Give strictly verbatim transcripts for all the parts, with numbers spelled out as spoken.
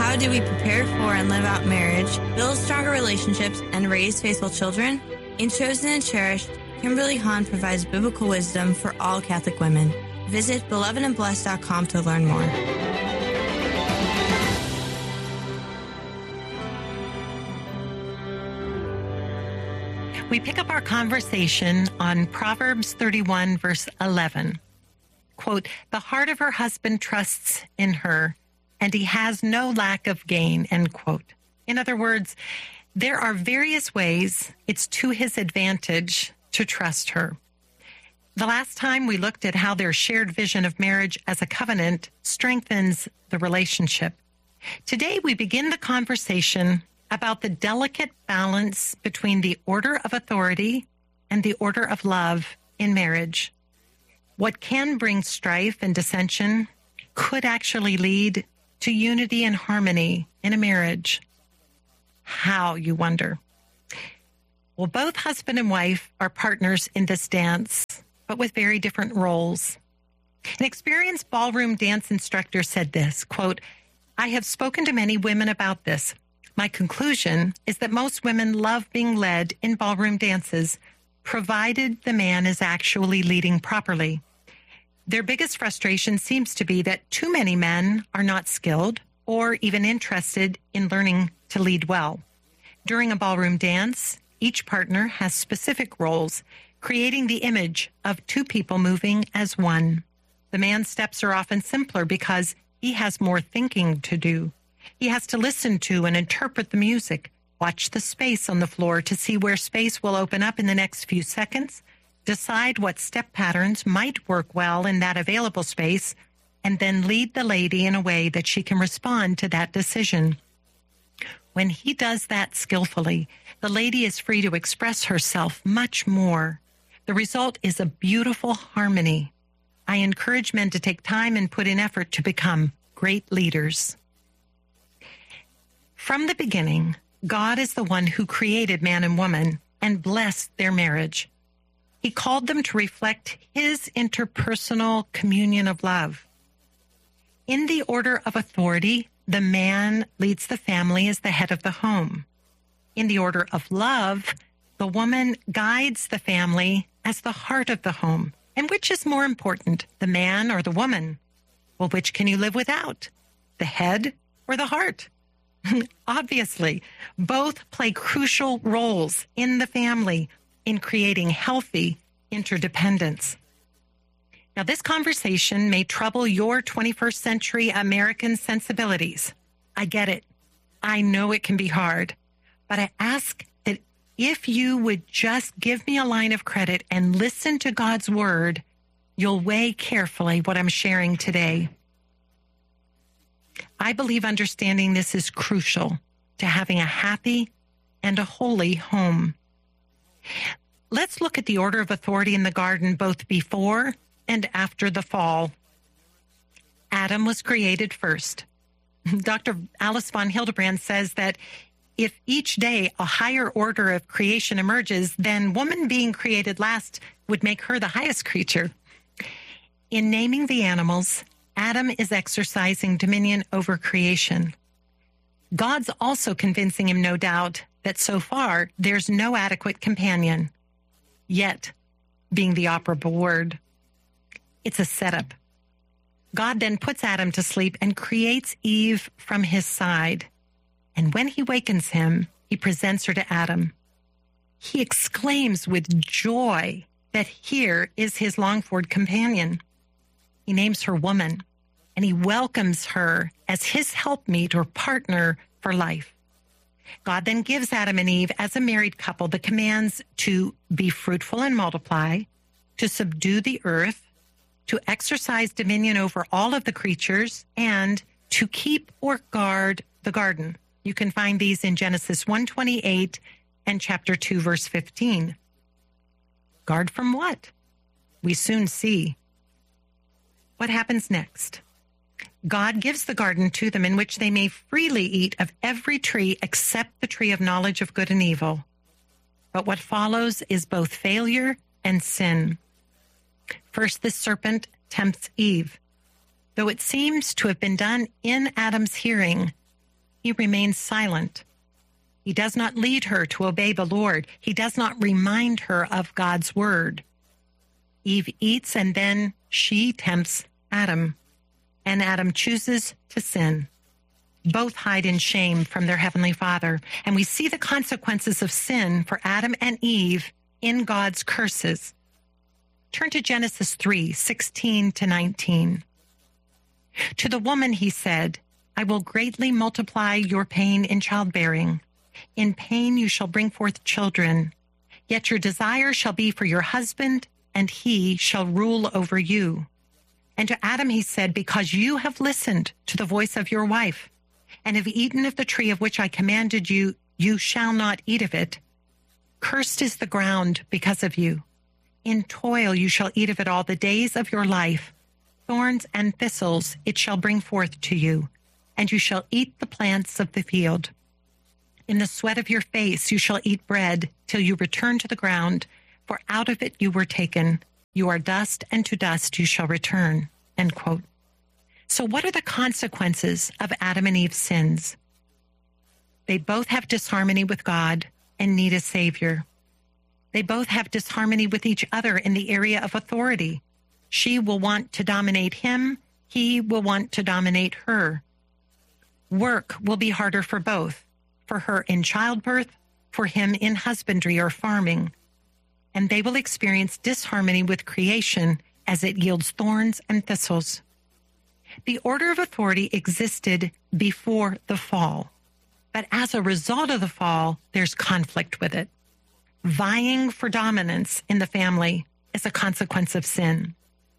How do we prepare for and live out marriage, build stronger relationships, and raise faithful children? In Chosen and Cherished, Kimberly Hahn provides biblical wisdom for all Catholic women. Visit beloved and blessed dot com to learn more. We pick up our conversation on Proverbs thirty-one, verse eleven. Quote, "The heart of her husband trusts in her, and he has no lack of gain," end quote. In other words, there are various ways it's to his advantage to trust her. The last time we looked at how their shared vision of marriage as a covenant strengthens the relationship. Today we begin the conversation about the delicate balance between the order of authority and the order of love in marriage. What can bring strife and dissension could actually lead to unity and harmony in a marriage. How, you wonder? Well, both husband and wife are partners in this dance, but with very different roles. An experienced ballroom dance instructor said this, quote, "I have spoken to many women about this. My conclusion is that most women love being led in ballroom dances, provided the man is actually leading properly. Their biggest frustration seems to be that too many men are not skilled or even interested in learning to lead well. During a ballroom dance, each partner has specific roles, creating the image of two people moving as one. The man's steps are often simpler because he has more thinking to do. He has to listen to and interpret the music, watch the space on the floor to see where space will open up in the next few seconds, decide what step patterns might work well in that available space, and then lead the lady in a way that she can respond to that decision. When he does that skillfully, the lady is free to express herself much more. The result is a beautiful harmony. I encourage men to take time and put in effort to become great leaders." From the beginning, God is the one who created man and woman and blessed their marriage. He called them to reflect his interpersonal communion of love. In the order of authority, the man leads the family as the head of the home. In the order of love, the woman guides the family as the heart of the home. And which is more important, the man or the woman? Well, which can you live without? The head or the heart? Obviously, both play crucial roles in the family in creating healthy interdependence. Now, this conversation may trouble your twenty-first century American sensibilities. I get it. I know it can be hard. But I ask that if you would just give me a line of credit and listen to God's word, you'll weigh carefully what I'm sharing today. I believe understanding this is crucial to having a happy and a holy home. Let's look at the order of authority in the garden both before and after the fall. Adam was created first. Doctor Alice von Hildebrand says that if each day a higher order of creation emerges, then woman being created last would make her the highest creature. In naming the animals, Adam is exercising dominion over creation. God's also convincing him, no doubt, that so far there's no adequate companion. Yet, being the operable word. It's a setup. God then puts Adam to sleep and creates Eve from his side. And when he wakens him, he presents her to Adam. He exclaims with joy that here is his longed-for companion. He names her woman, and he welcomes her as his helpmeet or partner for life. God then gives Adam and Eve, as a married couple, the commands to be fruitful and multiply, to subdue the earth, to exercise dominion over all of the creatures, and to keep or guard the garden. You can find these in Genesis one twenty-eight and chapter two, verse fifteen. Guard from what? We soon see. What happens next? God gives the garden to them in which they may freely eat of every tree except the tree of knowledge of good and evil. But what follows is both failure and sin. First, the serpent tempts Eve. Though it seems to have been done in Adam's hearing, he remains silent. He does not lead her to obey the Lord. He does not remind her of God's word. Eve eats, and then she tempts Adam, and Adam chooses to sin. Both hide in shame from their heavenly Father, and we see the consequences of sin for Adam and Eve in God's curses. Turn to Genesis three, sixteen to nineteen. To the woman he said, I will greatly multiply your pain in childbearing. In pain you shall bring forth children. Yet your desire shall be for your husband, and he shall rule over you. And to Adam he said, because you have listened to the voice of your wife, and have eaten of the tree of which I commanded you, you shall not eat of it. Cursed is the ground because of you. In toil you shall eat of it all the days of your life. Thorns and thistles it shall bring forth to you, and you shall eat the plants of the field. In the sweat of your face you shall eat bread till you return to the ground, for out of it you were taken. You are dust, and to dust you shall return. End quote. So what are the consequences of Adam and Eve's sins? They both have disharmony with God and need a Savior. They both have disharmony with each other in the area of authority. She will want to dominate him. He will want to dominate her. Work will be harder for both, for her in childbirth, for him in husbandry or farming. And they will experience disharmony with creation as it yields thorns and thistles. The order of authority existed before the fall, but as a result of the fall, there's conflict with it. Vying for dominance in the family is a consequence of sin.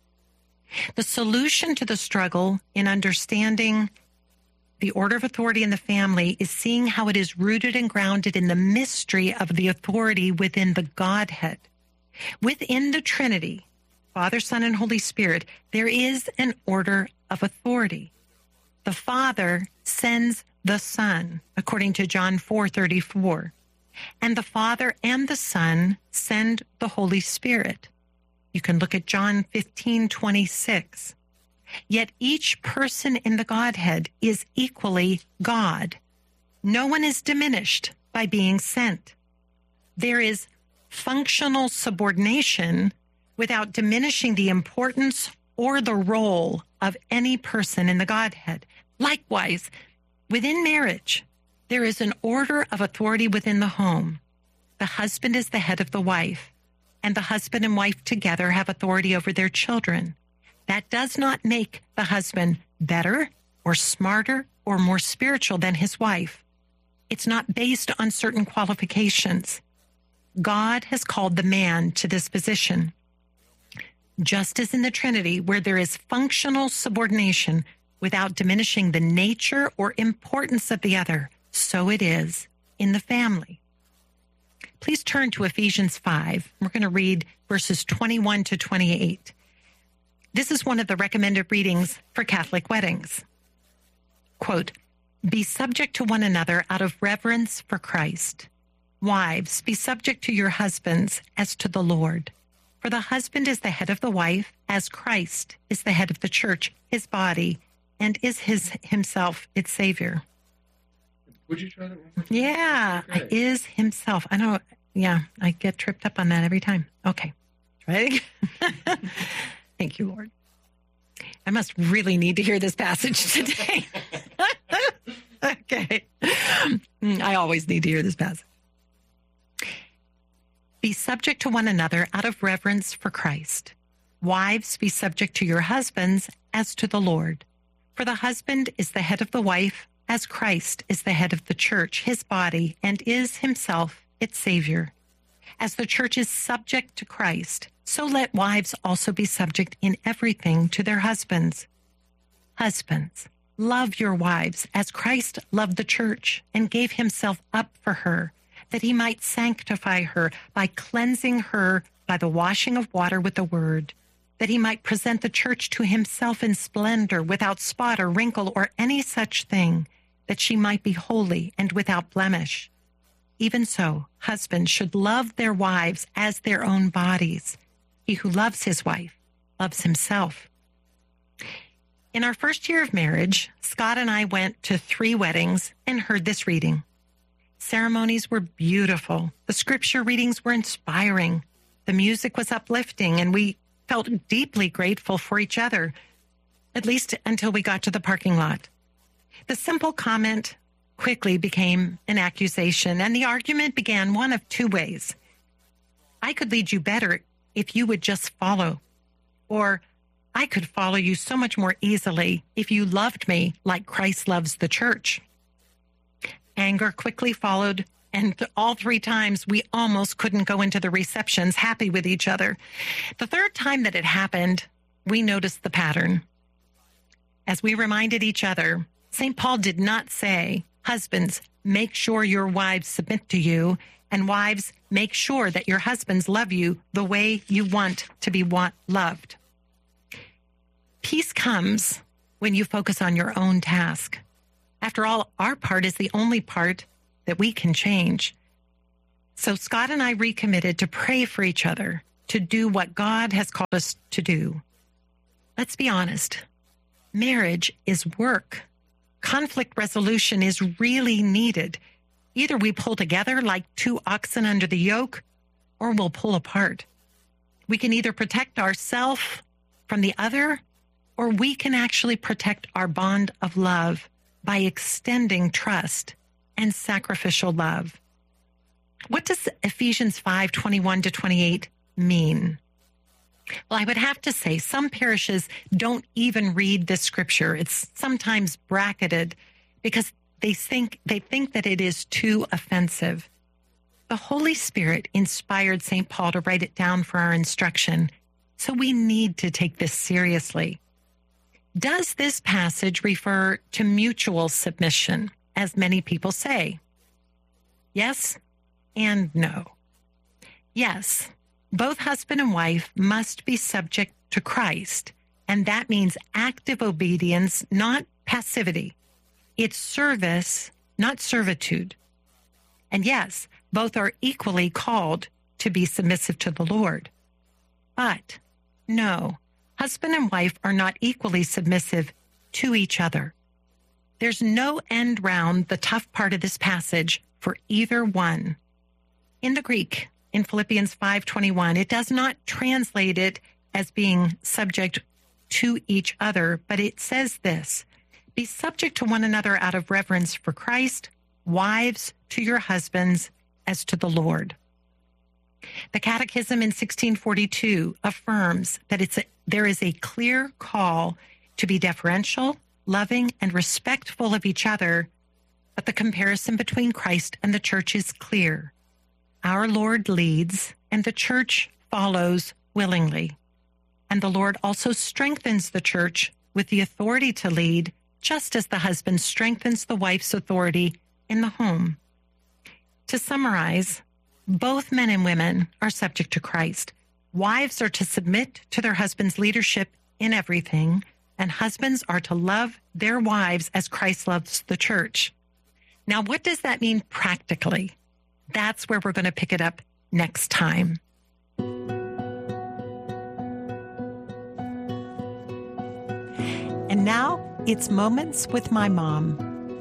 The solution to the struggle in understanding the order of authority in the family is seeing how it is rooted and grounded in the mystery of the authority within the Godhead. Within the Trinity, Father, Son, and Holy Spirit, there is an order of authority. The Father sends the Son, according to John four thirty-four. And the Father and the Son send the Holy Spirit. You can look at John fifteen twenty-six. Yet each person in the Godhead is equally God. No one is diminished by being sent. There is functional subordination without diminishing the importance or the role of any person in the Godhead. Likewise, within marriage, there is an order of authority within the home. The husband is the head of the wife, and the husband and wife together have authority over their children. That does not make the husband better or smarter or more spiritual than his wife. It's not based on certain qualifications. God has called the man to this position. Just as in the Trinity, where there is functional subordination without diminishing the nature or importance of the other, so it is in the family. Please turn to Ephesians five. We're going to read verses twenty-one to twenty-eight. This is one of the recommended readings for Catholic weddings. Quote, be subject to one another out of reverence for Christ. Wives, be subject to your husbands as to the Lord. For the husband is the head of the wife, as Christ is the head of the church, his body, and is his himself its Savior. Would you try that one more time? Yeah, okay. Is himself. I know, yeah, I get tripped up on that every time. Okay, try it again. Thank you, Lord. I must really need to hear this passage today. Okay. I always need to hear this passage. Be subject to one another out of reverence for Christ. Wives, be subject to your husbands as to the Lord. For the husband is the head of the wife, as Christ is the head of the church, his body, and is himself its Savior. As the church is subject to Christ, so let wives also be subject in everything to their husbands. Husbands, love your wives as Christ loved the church and gave himself up for her, that he might sanctify her by cleansing her by the washing of water with the word, that he might present the church to himself in splendor, without spot or wrinkle or any such thing, that she might be holy and without blemish. Even so, husbands should love their wives as their own bodies. He who loves his wife loves himself. In our first year of marriage, Scott and I went to three weddings and heard this reading. Ceremonies were beautiful. The scripture readings were inspiring. The music was uplifting, and we felt deeply grateful for each other, at least until we got to the parking lot. The simple comment quickly became an accusation, and the argument began one of two ways. I could lead you better if you would just follow, or I could follow you so much more easily if you loved me like Christ loves the church. Anger quickly followed, and all three times we almost couldn't go into the receptions happy with each other. The third time that it happened, we noticed the pattern. As we reminded each other, Saint Paul did not say, husbands, make sure your wives submit to you, and wives, make sure that your husbands love you the way you want to be want- loved. Peace comes when you focus on your own task. After all, our part is the only part that we can change. So Scott and I recommitted to pray for each other, to do what God has called us to do. Let's be honest. Marriage is work. Conflict resolution is really needed. Either we pull together like two oxen under the yoke, or we'll pull apart. We can either protect ourselves from the other, or we can actually protect our bond of love by extending trust and sacrificial love. What does Ephesians five twenty-one to twenty-eight mean? Well, I would have to say some parishes don't even read this scripture. It's sometimes bracketed because they think they think that it is too offensive. The Holy Spirit inspired Saint Paul to write it down for our instruction, so we need to take this seriously. Does this passage refer to mutual submission, as many people say? Yes and no. Yes, both husband and wife must be subject to Christ, and that means active obedience, not passivity. It's service, not servitude. And yes, both are equally called to be submissive to the Lord. But no, husband and wife are not equally submissive to each other. There's no end round the tough part of this passage for either one. In the Greek, in Philippians five twenty-one, it does not translate it as being subject to each other, but it says this: be subject to one another out of reverence for Christ, wives to your husbands as to the Lord. The Catechism in sixteen forty-two affirms that it's a, there is a clear call to be deferential, loving, and respectful of each other, but the comparison between Christ and the church is clear. Our Lord leads, and the church follows willingly. And the Lord also strengthens the church with the authority to lead, just as the husband strengthens the wife's authority in the home. To summarize, both men and women are subject to Christ. Wives are to submit to their husband's leadership in everything, and husbands are to love their wives as Christ loves the church. Now, what does that mean practically? That's where we're going to pick it up next time. And now it's Moments with my mom.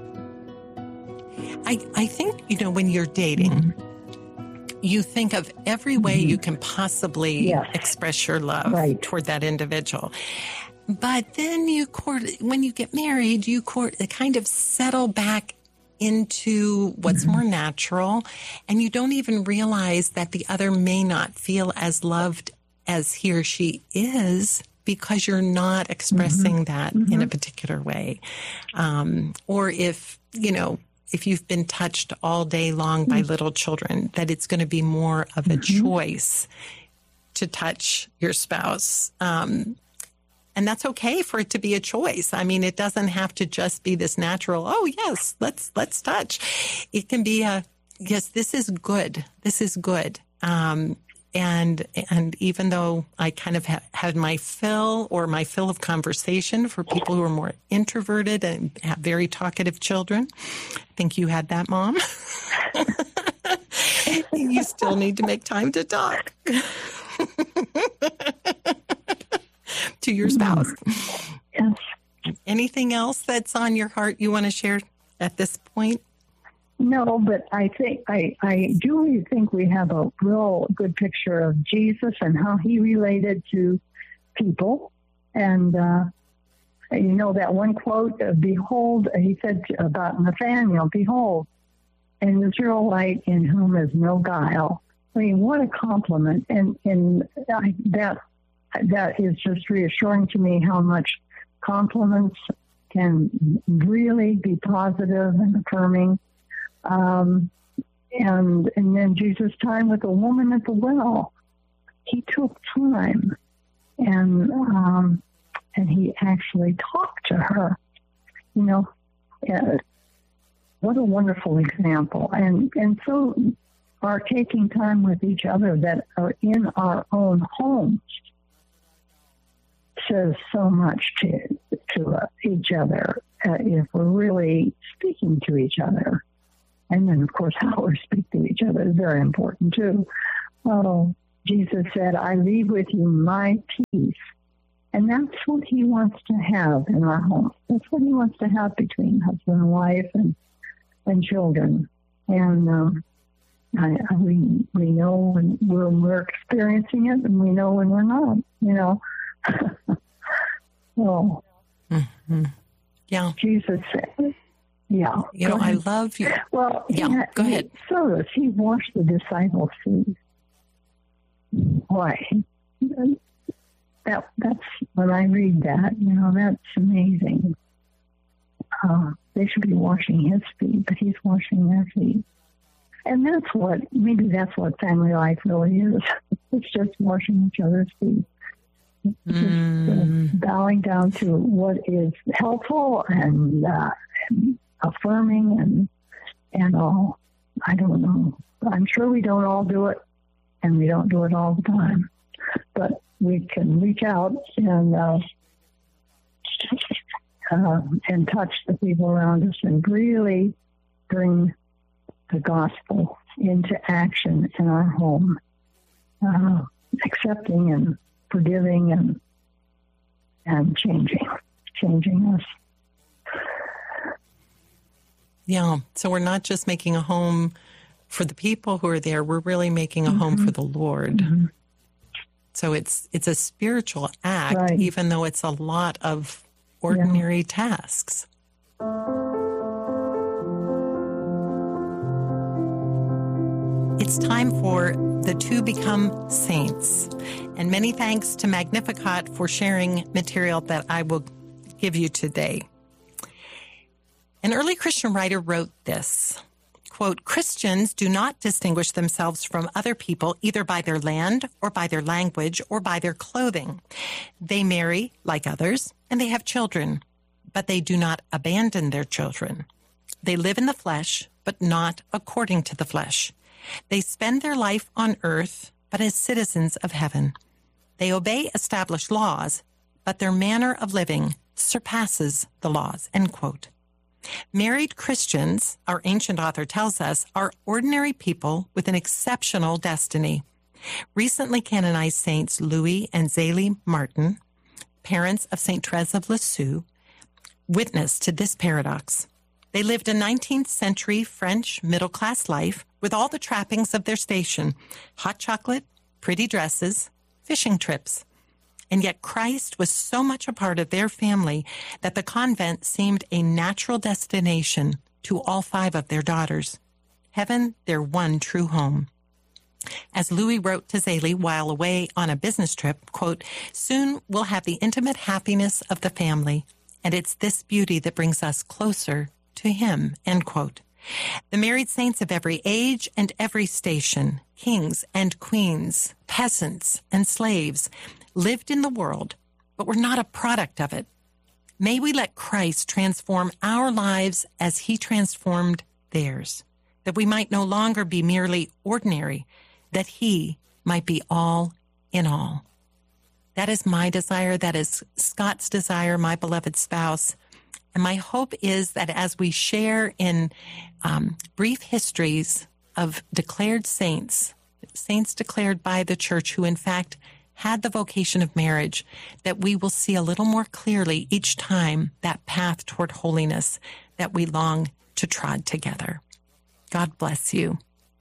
I, I think, you know, when you're dating, mm-hmm. you think of every way mm-hmm. you can possibly yes. express your love right. toward that individual. But then you court, when you get married, you court, kind of settle back into what's mm-hmm. more natural, and you don't even realize that the other may not feel as loved as he or she is because you're not expressing mm-hmm. that mm-hmm. in a particular way. Um, or if, you know, if you've been touched all day long by mm-hmm. little children, that it's going to be more of a mm-hmm. choice to touch your spouse. Um, And that's okay for it to be a choice. I mean, it doesn't have to just be this natural, oh, yes, let's let's touch. It can be a, yes, this is good. This is good. Um, and and even though I kind of ha- had my fill or my fill of conversation for people who are more introverted and have very talkative children, I think you had that, Mom. You still need to make time to talk. To your spouse. Yes. anything else that's on your heart you want to share at this point? No, but I think I, I do think we have a real good picture of Jesus and how he related to people. And, uh, you know, that one quote, uh, behold, he said about Nathaniel, behold, an Israelite in whom is no guile. I mean, what a compliment. And, and I, that, that is just reassuring to me how much compliments can really be positive and affirming. Um, and and then Jesus' time with the woman at the well, he took time, and um, and he actually talked to her. You know, uh, what a wonderful example. And and so our taking time with each other that are in our own homes says so much to to uh, each other uh, if we're really speaking to each other. And then, of course, how we speak to each other is very important, too. Oh, Jesus said, I leave with you my peace. And that's what he wants to have in our homes. That's what he wants to have between husband and wife and and children. And um, I, I, we we know when we're, we're experiencing it, and we know when we're not, you know. Oh, mm-hmm. Yeah. Jesus said, yeah. You know, I love you. Well, yeah, he, go ahead. So he washed the disciples' feet. Why? That that's when I read that, you know, that's amazing. Uh, they should be washing his feet, but he's washing their feet. And that's what, maybe that's what family life really is. It's just washing each other's feet. Mm. Just uh, bowing down to what is helpful and, uh, and affirming and and all. I don't know. I'm sure we don't all do it, and we don't do it all the time. But we can reach out and uh, uh, and touch the people around us and really bring the gospel into action in our home, uh, accepting and forgiving and and changing, changing us. Yeah. So we're not just making a home for the people who are there. We're really making a mm-hmm. home for the Lord. Mm-hmm. So it's it's a spiritual act, right. even though it's a lot of ordinary yeah. tasks. It's time for the To Become Saints. And many thanks to Magnificat for sharing material that I will give you today. An early Christian writer wrote this, quote, Christians do not distinguish themselves from other people either by their land or by their language or by their clothing. They marry like others and they have children, but they do not abandon their children. They live in the flesh, but not according to the flesh. They spend their life on earth, but as citizens of heaven. They obey established laws, but their manner of living surpasses the laws, end quote. Married Christians, our ancient author tells us, are ordinary people with an exceptional destiny. Recently canonized Saints Louis and Zélie Martin, parents of Saint Therese of Lisieux, witnessed to this paradox. They lived a nineteenth century French middle-class life with all the trappings of their station, hot chocolate, pretty dresses, fishing trips. And yet Christ was so much a part of their family that the convent seemed a natural destination to all five of their daughters. Heaven, their one true home. As Louis wrote to Zélie while away on a business trip, quote, soon we'll have the intimate happiness of the family, and it's this beauty that brings us closer to him, end quote. The married saints of every age and every station, kings and queens, peasants and slaves, lived in the world, but were not a product of it. May we let Christ transform our lives as he transformed theirs, that we might no longer be merely ordinary, that he might be all in all. That is my desire. That is Scott's desire, my beloved spouse. And my hope is that as we share in um, brief histories of declared saints, saints declared by the church who in fact had the vocation of marriage, that we will see a little more clearly each time that path toward holiness that we long to trod together. God bless you.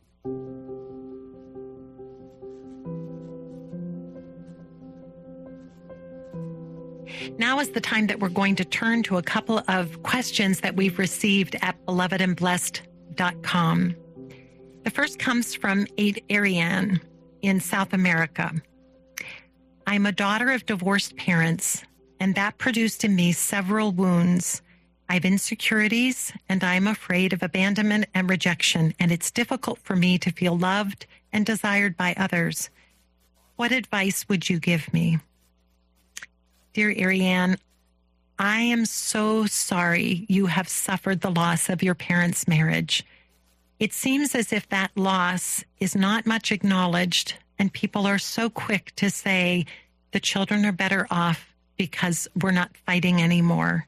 Now is the time that we're going to turn to a couple of questions that we've received at beloved and blessed dot com. The first comes from Eight Ariane in South America. I'm a daughter of divorced parents, and that produced in me several wounds. I have insecurities, and I'm afraid of abandonment and rejection, and it's difficult for me to feel loved and desired by others. What advice would you give me? Dear Ariane, I am so sorry you have suffered the loss of your parents' marriage. It seems as if that loss is not much acknowledged, and people are so quick to say the children are better off because we're not fighting anymore.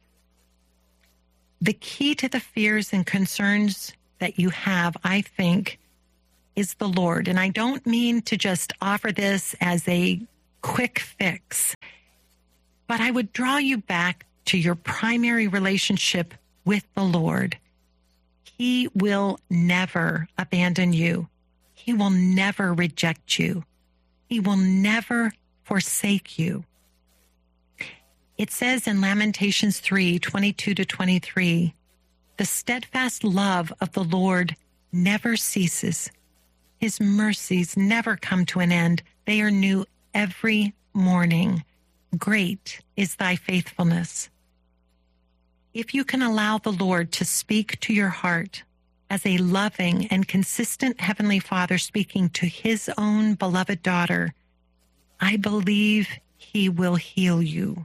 The key to the fears and concerns that you have, I think, is the Lord. And I don't mean to just offer this as a quick fix, but I would draw you back to your primary relationship with the Lord. He will never abandon you. He will never reject you. He will never forsake you. It says in Lamentations three, twenty-two to twenty-three, the steadfast love of the Lord never ceases. His mercies never come to an end. They are new every morning. Great is thy faithfulness. If you can allow the Lord to speak to your heart as a loving and consistent Heavenly Father speaking to his own beloved daughter, I believe he will heal you.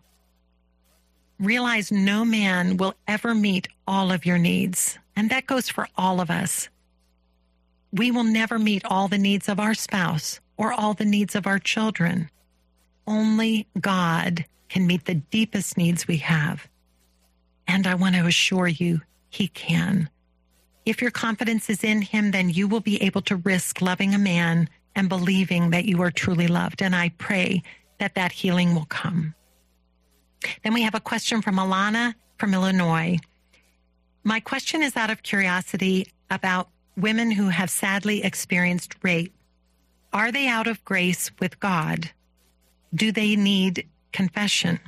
Realize no man will ever meet all of your needs, and that goes for all of us. We will never meet all the needs of our spouse or all the needs of our children. Only God can meet the deepest needs we have. And I want to assure you, he can. If your confidence is in him, then you will be able to risk loving a man and believing that you are truly loved. And I pray that that healing will come. Then we have a question from Alana from Illinois. My question is out of curiosity about women who have sadly experienced rape. Are they out of grace with God? Do they need confession?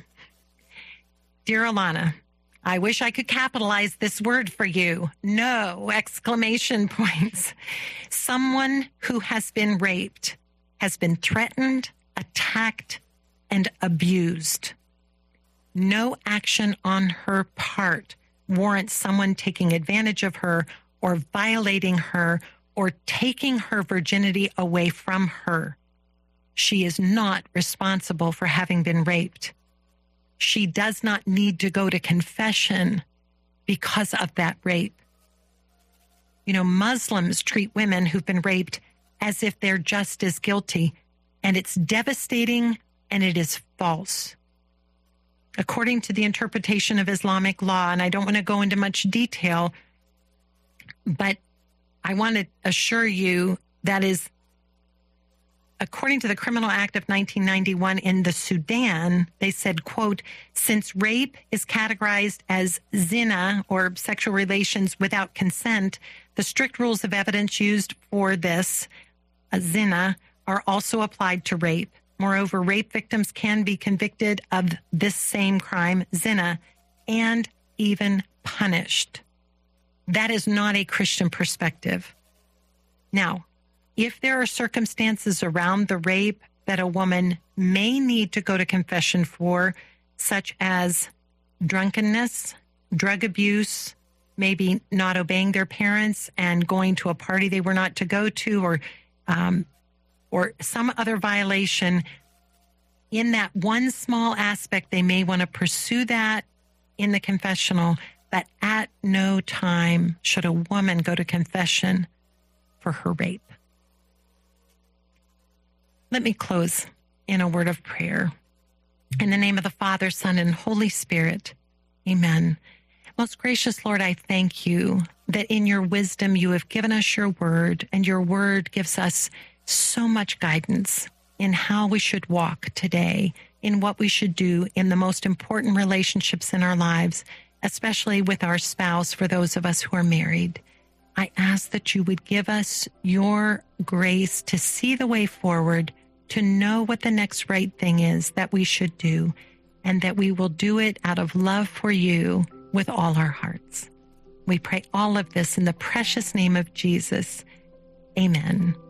Dear Alana, I wish I could capitalize this word for you. No, exclamation points. Someone who has been raped has been threatened, attacked, and abused. No action on her part warrants someone taking advantage of her or violating her or taking her virginity away from her. She is not responsible for having been raped. She does not need to go to confession because of that rape. You know, Muslims treat women who've been raped as if they're just as guilty, and it's devastating and it is false. According to the interpretation of Islamic law, and I don't want to go into much detail, but I want to assure you that is, according to the Criminal Act of nineteen ninety-one in the Sudan, they said, quote, since rape is categorized as zina or sexual relations without consent, the strict rules of evidence used for this, a zina, are also applied to rape. Moreover, rape victims can be convicted of this same crime, zina, and even punished. That is not a Christian perspective. Now, if there are circumstances around the rape that a woman may need to go to confession for, such as drunkenness, drug abuse, maybe not obeying their parents and going to a party they were not to go to, or um, or some other violation, in that one small aspect, they may want to pursue that in the confessional, but at no time should a woman go to confession for her rape. Let me close in a word of prayer. In the name of the Father, Son, and Holy Spirit, amen. Most gracious Lord, I thank you that in your wisdom you have given us your word, and your word gives us so much guidance. in how we should walk today, in what we should do in the most important relationships in our lives, especially with our spouse, for those of us who are married. I ask that you would give us your grace to see the way forward, to know what the next right thing is that we should do, and that we will do it out of love for you with all our hearts. We pray all of this in the precious name of Jesus. Amen.